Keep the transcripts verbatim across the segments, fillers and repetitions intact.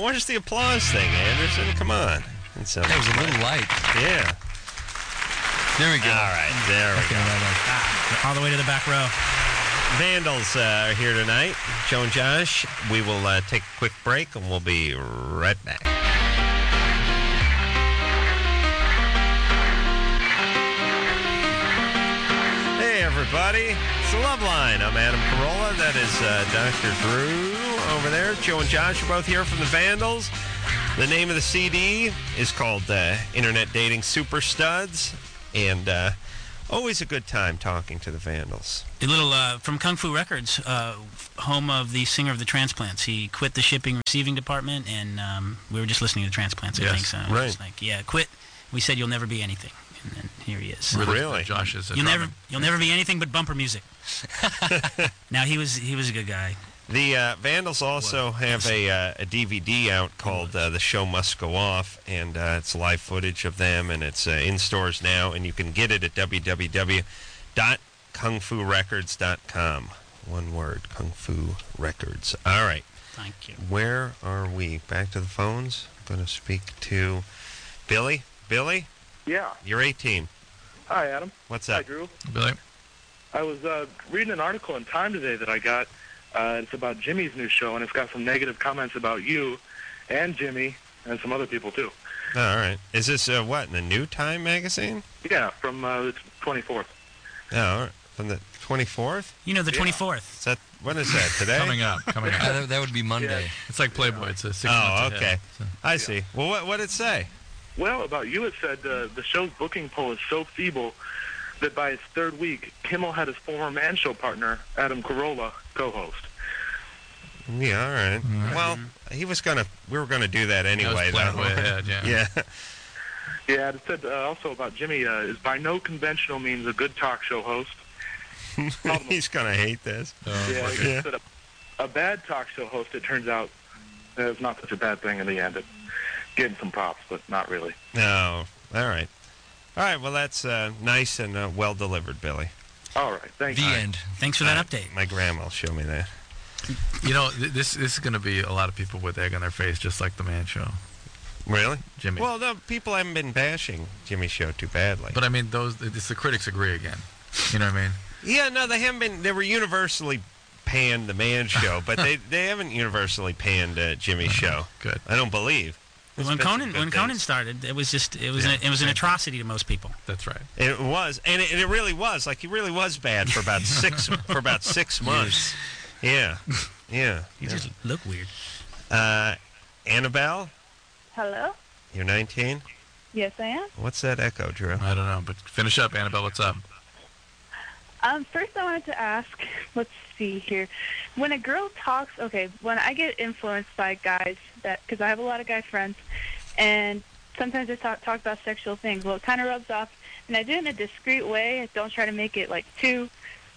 where's the applause thing, Anderson? Come on. And so, that was a little light. Yeah. There we go. All right, there we okay, go. Right, right. All the way to the back row. Vandals uh, are here tonight. Joe and Josh. We will uh, take a quick break, and we'll be right back. Hey, everybody. It's the Love Line. I'm Adam Carolla. That is uh, Doctor Drew over there. Joe and Josh are both here from the Vandals. The name of the C D is called uh, Internet Dating Super Studs. And uh, always a good time talking to the Vandals. A little uh, from Kung Fu Records, uh, home of the singer of the Transplants. He quit the shipping receiving department, and um, we were just listening to the Transplants, I yes, think. So right. It was like, yeah, quit. We said you'll never be anything. And then here he is. Really? really? Josh is a you'll drummer. never You'll never be anything but bumper music. Now, he was he was a good guy. The uh, Vandals also have a, uh, a D V D out called uh, The Show Must Go Off, and uh, it's live footage of them, and it's uh, in stores now, and you can get it at w w w dot kung fu records dot com. One word, Kung Fu Records. All right. Thank you. Where are we? Back to the phones. I'm going to speak to Billy. Billy? Yeah. You're eighteen. Hi, Adam. What's Hi, up? Drew. Billy? I was uh, reading an article in Time today that I got. Uh, it's about Jimmy's new show, and it's got some negative comments about you and Jimmy and some other people, too. Oh, all right. Is this, uh, what, in the New Time magazine? Yeah, from uh, the twenty-fourth. Oh, all right. From the twenty-fourth? You know, the Yeah. twenty-fourth. Is that, when is that, today? Coming up. Coming up. Uh, that, that would be Monday. Yeah. It's like Playboy. It's a six Oh, months okay. ahead, so. I see. Well, what what did it say? Well, about you, it said uh, the show's booking poll is so feeble that by its third week, Kimmel had his former Man Show partner, Adam Carolla, co-host. Yeah, all right. Mm-hmm. Well, he was gonna. We were gonna do that That was anyway. planned though. way ahead, yeah. yeah. Yeah, it said uh, also about Jimmy uh, is by no conventional means a good talk show host. He's gonna hate this. Oh, Yeah, fuck it it. said a, a bad talk show host, it turns out, is not such a bad thing in the end. It's getting some props, but not really. No. All right. All right. Well, that's uh, nice and uh, well delivered, Billy. All right, thank The you. end. Thanks for that Uh, update. My grandma will show me that. You know, th- this this is going to be a lot of people with egg on their face, just like the Man Show. Really? Jimmy. Well, no, people haven't been bashing Jimmy's show too badly. But I mean, those it's the critics agree again. You know what I mean? yeah, no, they haven't been. They were universally panned the Man Show, but they they haven't universally panned uh, Jimmy's show. Good. I don't believe. There's When been some Conan good when Conan things. started, it was just it was Yeah. an, it was an atrocity to most people. That's right. It was, and it, and it really was. Like he really was bad for about six for about six months. Yeah, yeah. You just look weird. Uh, Annabelle, Hello? you're nineteen. Yes, I am. What's that echo, Drew? I don't know, but finish up, Annabelle. What's up? Um, first I wanted to ask, let's see here. When a girl talks, okay, when I get influenced by guys, that because I have a lot of guy friends, and sometimes they talk, talk about sexual things, well, it kind of rubs off, and I do it in a discreet way. I don't try to make it, like, too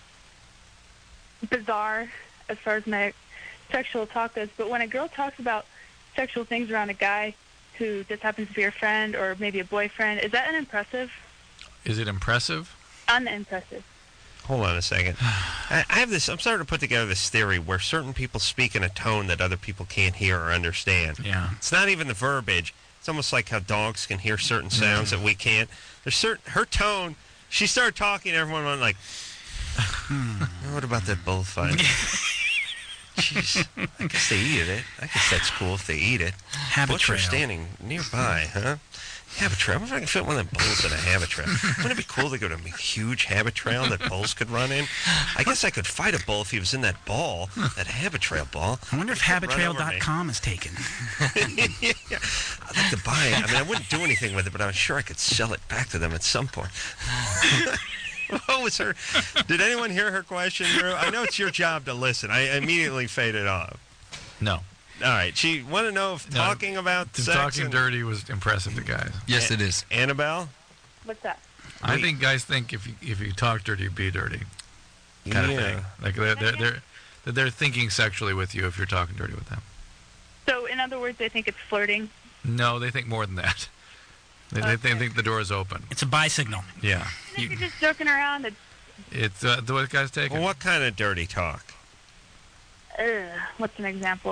bizarre as far as my sexual talk goes, but when a girl talks about sexual things around a guy who just happens to be her friend or maybe a boyfriend, is that an impressive? Is it impressive? Unimpressive. Hold on a second. I, I have this. I'm starting to put together this theory where certain people speak in a tone that other people can't hear or understand. Yeah. It's not even the verbiage. It's almost like how dogs can hear certain sounds that we can't. There's certain her tone. She started talking, and everyone went like, "What about that bullfight?" Jeez, I guess they eat it. I guess that's cool if they eat it. Habit Butcher trail. standing nearby, huh? Habit trail. I wonder if I can fit one of them bulls in a habit trail. Wouldn't it be cool to go to a huge habit trail that bulls could run in? I guess I could fight a bull if he was in that ball, that habit trail ball. I wonder if He could habit run trail over dot me. com is taken. Yeah. I'd like to buy it. I mean, I wouldn't do anything with it, but I'm sure I could sell it back to them at some point. What was her? Did anyone hear her question, Drew? I know it's your job to listen. I immediately faded off. No. All right. She wanted to know if No, talking about The sex talking and dirty was impressive to guys. Yes, it is. Annabelle? What's that? I We- think guys think if you if you talk dirty, be dirty, kind Yeah. of thing. Like they're they're, they're that they're thinking sexually with you if you're talking dirty with them. So, in other words, they think it's flirting. No, they think more than that. They, they, they Okay. think the door is open. It's a buy signal. Yeah. And if you're just joking around, it's, It's uh, the way guys take Well, it. what kind of dirty talk? uh, what's an example? I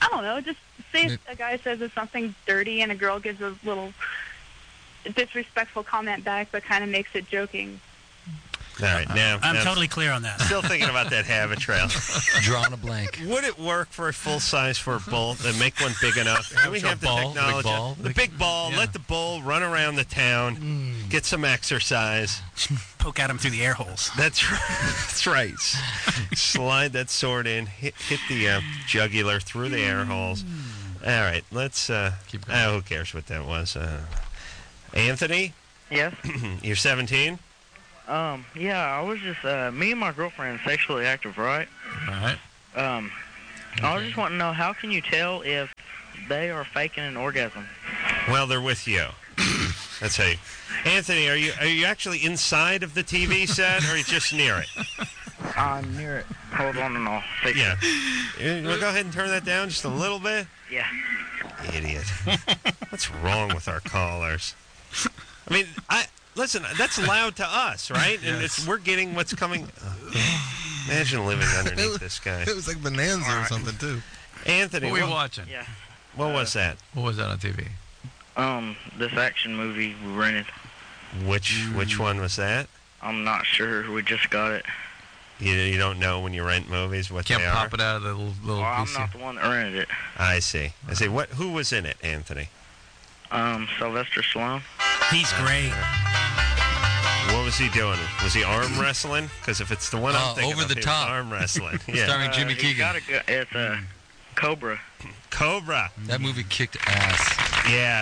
I don't know. Just say if Maybe- a guy says it's something dirty and a girl gives a little disrespectful comment back, but kind of makes it joking. All right, now I'm now, totally clear on that. still thinking about that habit trail. Drawing a blank. Would it work for a full size for a bull? Then make one big enough. Do we Have a have the ball, big technology? ball. The big ball. Yeah. Let the bull run around the town, get some exercise. Poke at him through the air holes. That's right. That's right. S- Slide that sword in, hit, hit the uh, jugular through the air holes. All right, let's. Uh, Keep going. uh, who cares what that was? Uh, Anthony, Yes. you're seventeen. Um. Yeah. I was just uh, me and my girlfriend sexually active, right? All right. Um. I was just wanting to know, how can you tell if they are faking an orgasm? Well, they're with you. That's how you. Anthony, are you are you actually inside of the T V set, or are you just near it? I'm near it. Hold on, and I'll fix Yeah. it. Uh, We'll go ahead and turn that down just a little bit. Yeah. Idiot. What's wrong with our callers? I mean, I listen. That's loud to us, right? And it's we're getting what's coming. Uh, imagine living underneath this guy. It was like Bonanza or something too. Anthony, What were you what, watching? Yeah. what was that? What was that on T V? Um. This action movie we rented. Which which one was that? I'm not sure. We just got it. You you don't know when you rent movies what Can't they pop are? it out of the little, little Well, I'm V C. not the one that rented it. I see. I see. What? Who was in it, Anthony? Um. Sylvester Stallone. He's great. What was he doing? Was he arm wrestling? Because if it's the one I'm Oh, thinking over of, the he was top. arm wrestling. Yeah. Starring Jimmy Uh, he's Keegan. got a go- it's a Cobra. Cobra. That movie kicked ass. Yeah.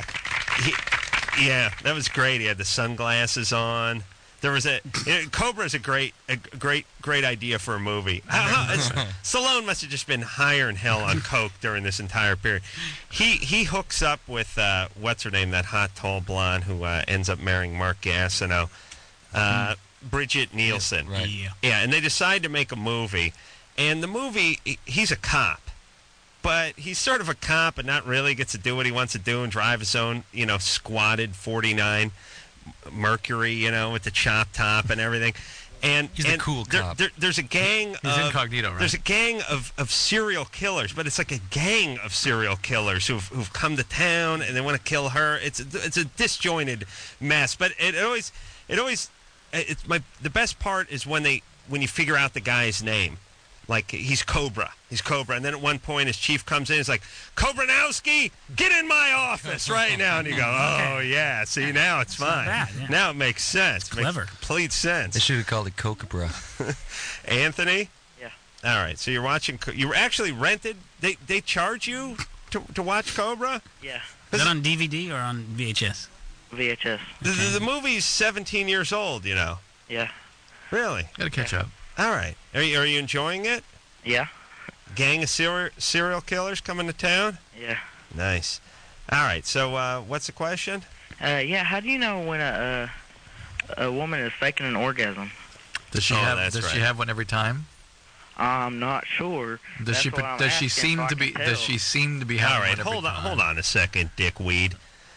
He, yeah, that was great. He had the sunglasses on. There was a you know, Cobra is a great, a great, great idea for a movie. How, how, it's- Stallone must have just been higher in hell on coke during this entire period. He he hooks up with uh, what's her name, that hot tall blonde who uh, ends up marrying Mark Gastineau, uh, Bridget Nielsen. Right. Yeah. Yeah, and they decide to make a movie, and the movie he- he's a cop. But he's sort of a cop and not really gets to do what he wants to do and drive his own, you know, squatted forty-nine Mercury, you know, with the chop top and everything. And He's the and cool there- cop. there- there's a gang He's of incognito, right? there's a gang of, of serial killers, but it's like a gang of serial killers who've who've come to town and they want to kill her. It's a, it's a disjointed mess, but it always it always it's my the best part is when they when you figure out the guy's name. Like, he's Cobra. He's Cobra. And then at one point, his chief comes in. He's like, Kobranowski, get in my office right now. And you go, oh, yeah. See, now it's not fine. bad, yeah. Now it makes sense. It's Makes clever. complete They sense. should have called it Cobra. Anthony? Yeah. All right. So you're watching. Co- You were actually rented. They they charge you to, to watch Cobra? Yeah. Is that on D V D or on V H S? V H S. The, the, the movie's seventeen years old, you know. Yeah. Really? Gotta catch up. All right. Are you, are you enjoying it? Yeah. Gang of serial, serial killers coming to town? Yeah. Nice. All right. So uh, what's the question? Uh, yeah. How do you know when a uh, a woman is faking an orgasm? Does she Oh, have? that's Does she right. have one every time? I'm not sure. Does That's she? what I'm Does she asking, seem so I to be? can Does tell. she seem to be having All right, one every hold on, time? hold on a second, dickweed.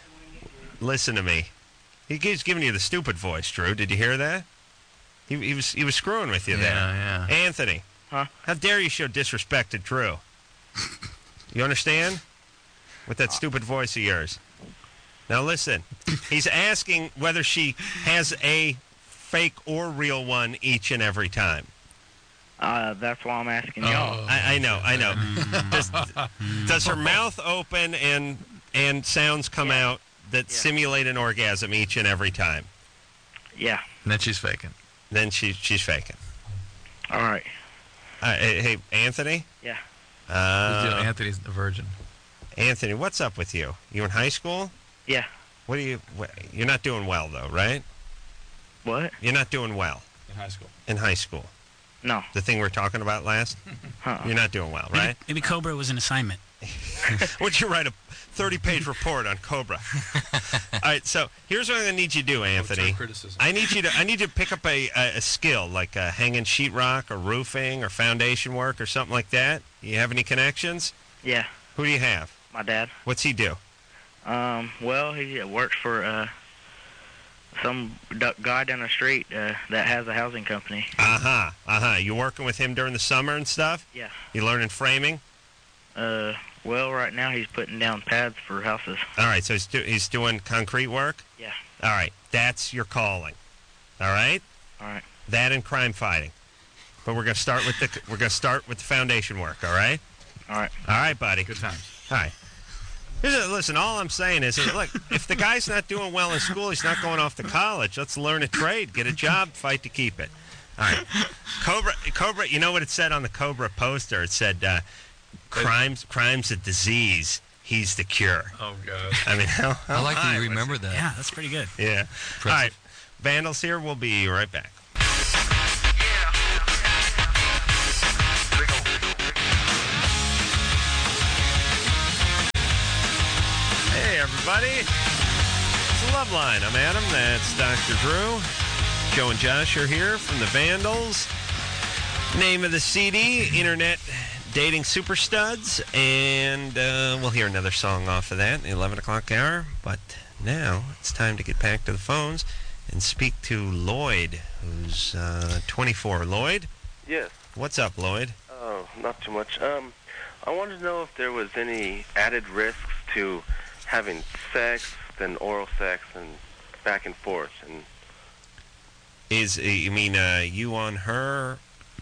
Listen to me. He keeps giving you the stupid voice, Drew. Did you hear that? He, he was he was screwing with you there. Yeah, yeah. Anthony. Huh? How dare you show disrespect to Drew? You understand? With that stupid voice of yours. Now listen. He's asking whether she has a fake or real one each and every time. Uh, that's why I'm asking y'all. Oh. I, I know, I know. does, does her mouth open and and sounds come Yeah. out that Yeah. simulate an orgasm each and every time? Yeah. And then she's faking. Then she she's faking. All right. Uh, hey, hey, Anthony. Yeah. Who's the- Uh, Anthony's the virgin. Anthony, what's up with you? You in high school? Yeah. What do you? What, you're not doing well though, right? What? You're not doing well In high school. in high school. No. The thing we were talking about last. Uh-uh. You're not doing well, Maybe, right? maybe Cobra was an assignment. Would you write a thirty-page report on Cobra? All right. So here's what I'm gonna need you to do, Anthony. criticism. I need you to I need you to pick up a, a, a skill like uh, hanging sheetrock or roofing or foundation work or something like that. You have any connections? Yeah. Who do you have? My dad. What's he do? Um. Well, he works for uh some d- guy down the street uh, that has a housing company. Uh huh. Uh huh. You working with him during the summer and stuff? Yeah. You learning framing? Uh. Well, right now he's putting down pads for houses. All right, so he's, do, he's doing concrete work? Yeah. All right, that's your calling. All right? All right. That and crime fighting. But we're going to start with the we're going to start with the foundation work, all right? All right. All right, buddy. Good times. All right. Listen, all I'm saying is, look, if the guy's not doing well in school, he's not going off to college. Let's learn a trade, get a job, fight to keep it. All right. Cobra, Cobra. You know what it said on the Cobra poster? It said, uh, "Crimes, crimes a disease. He's the cure." Oh God. I mean, how, how I like that high you was remember it? that. Yeah, that's pretty good. Yeah. All right. Vandals here. We'll be right back. Hey, everybody. It's the Love Line. I'm Adam. That's Doctor Drew. Joe and Josh are here from the Vandals. Name of the C D, Internet Dating Super Studs. And uh, we'll hear another song off of that in the eleven o'clock hour. But now it's time to get back to the phones and speak to Lloyd, who's uh, twenty-four. Lloyd? Yes. What's up, Lloyd? Oh, not too much. Um, I wanted to know if there was any added risks to having sex, then oral sex, and back and forth. And Is uh, you mean uh, you on her?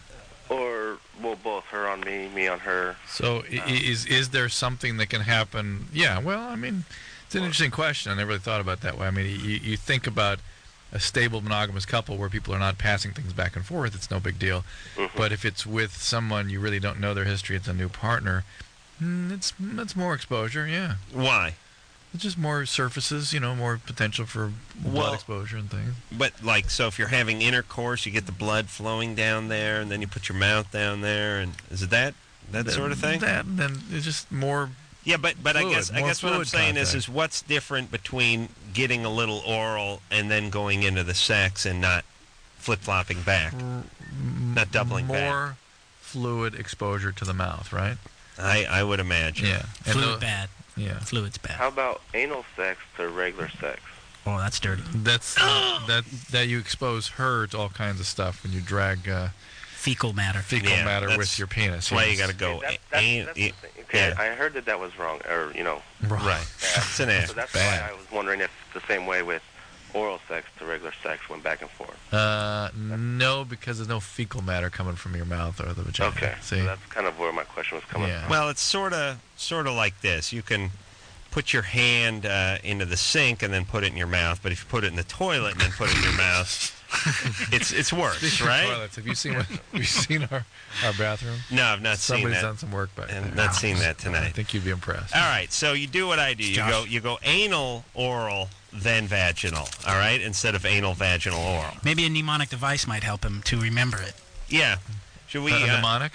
Or, well, both, her on me, me on her. So i is is there something that can happen? Yeah, well, I mean, it's an interesting question. I never really thought about it that way. I mean, you, you think about a stable monogamous couple where people are not passing things back and forth, it's no big deal. Mm-hmm. But if it's with someone you really don't know their history, it's a new partner, mm, it's, it's more exposure, yeah. Why? It's just more surfaces, you know, more potential for blood Well, exposure and things. But, like, so if you're having intercourse, you get the blood flowing down there, and then you put your mouth down there, and is it that that sort of thing? That, then it's just more. Yeah, but but I fluid, guess I more guess what I'm fluid saying is contact. is what's different between getting a little oral and then going into the sex and not flip flopping back, not doubling back. More fluid exposure to the mouth, right? I I would imagine. Yeah. And Fluid the- bad. Yeah. Fluid's bad. How about anal sex to regular sex? Oh, that's dirty. That's that that you expose her to all kinds of stuff when you drag uh, Fecal matter. fecal Yeah, matter that's- with your penis. That's why you yes. got to go. Okay, that, a- that, a- that's e- the thing. Okay, yeah. I heard that that was wrong, or, you know, Right. It's an act. so that's Bad. why I was wondering if the same way with oral sex to regular sex went back and forth. Uh, no, because there's no fecal matter coming from your mouth or the vagina. Okay, See? so that's kind of where my question was coming Yeah. from. Well, it's sort of sort of like this. You can put your hand uh, into the sink and then put it in your mouth, but if you put it in the toilet and then put it in your mouth, it's it's worse, Speaking of right? toilets, have you seen what, have you seen our, our bathroom? No, I've not seen Somebody's that. done some work back And there. not seen that I tonight. think you'd be impressed. All right, so you do what I do. You Josh. go you go anal, oral, then vaginal. All right, instead of anal, vaginal, oral. Maybe a mnemonic device might help him to remember it. Yeah. Should we? Uh, Uh, mnemonic?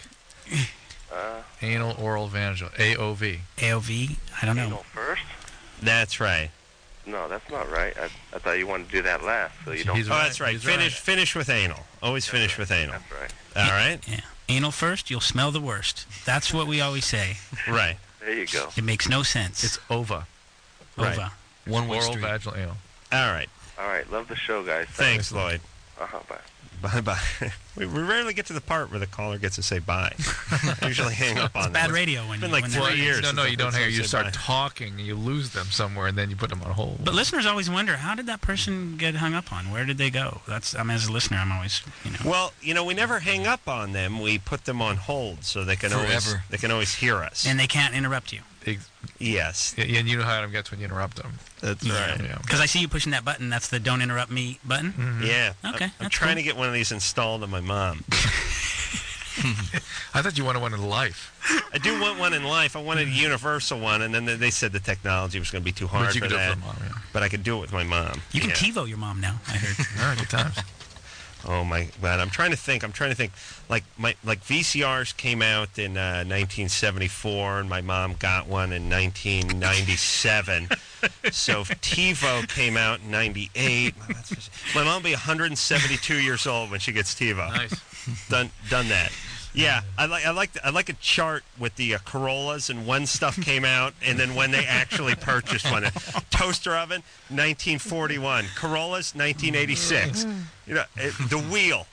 Uh, Anal, oral, vaginal. A O V. A O V? I don't know. anal first? that's right. No, that's not right. I, I thought you wanted to do that last, so you don't. He's Oh, right. that's right. He's Finish right. finish with anal. Always finish with anal. That's right. All right. Yeah. Anal first, you'll smell the worst. That's what we always say. Right. There you go. It makes no sense. It's ova. right. Ova. One way Oral, street. vaginal, anal. All right. All right, love the show, guys. Thanks, Lloyd. Uh-huh, bye. Bye bye. We, we rarely get to the part where the caller gets to say bye. I usually hang up on them. Bad radio when It's been you like when three they're- years. No, since no, I've you don't heard hang. You someone say start bye. talking, and you lose them somewhere, and then you put them on hold. But listeners always wonder, how did that person get hung up on? Where did they go? That's I mean, as a listener, I'm always, you know. Well, you know, we never hang up on them. We put them on hold so they can always Forever. they can always hear us. And they can't interrupt you. Ex- yes, yeah, and you know how Adam gets when you interrupt them. that's Yeah. right. Yeah. Because I see you pushing that button. That's the "Don't interrupt me" button. Yeah. Okay, I'm, I'm that's trying cool. to get one of these installed on my mom. I thought you wanted one in life. I do want one in life. I wanted a universal one, and then they said the technology was going to be too hard But you for could do it that. for mom, yeah. But I could do it with my mom. You can yeah. TiVo your mom now. I heard. All right, good times. Oh my God! I'm trying to think. I'm trying to think. Like my like V C Rs came out in uh, nineteen seventy-four, and my mom got one in nineteen ninety-seven. So TiVo came out in ninety-eight. My mom will be one hundred seventy-two years old when she gets TiVo. Nice. Done done that. Yeah, I like I like I like a chart with the uh, Corollas and when stuff came out and then when they actually purchased one. Toaster oven, nineteen forty-one. Corollas, nineteen eighty-six. You know, it, the wheel,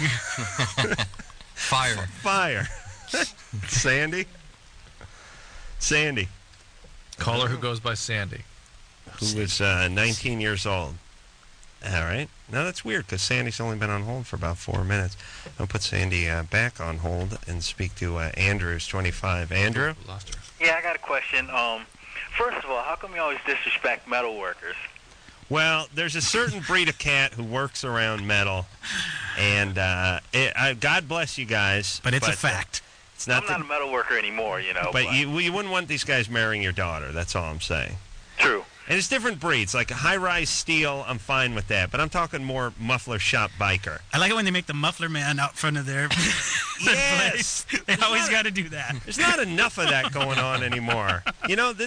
Fire. fire. Sandy. Sandy. Caller who goes by Sandy. Who is uh, nineteen years old. All right. Now, that's weird because Sandy's only been on hold for about four minutes. I'll put Sandy uh, back on hold and speak to uh, Andrew, who's twenty-five. Andrew? Lost her. Yeah, I got a question. Um, first of all, how come you always disrespect metal workers? Well, there's a certain breed of cat who works around metal, and uh, it, uh, God bless you guys. But it's a uh, fact. It's not I'm the, not a metal worker anymore, you know. but you, you wouldn't want these guys marrying your daughter. That's all I'm saying. True. And it's different breeds. Like a high-rise steel, I'm fine with that. But I'm talking more muffler shop biker. I like it when they make the muffler man out front of their Yes. place. They always got to do that. There's not enough of that going on anymore. You know, this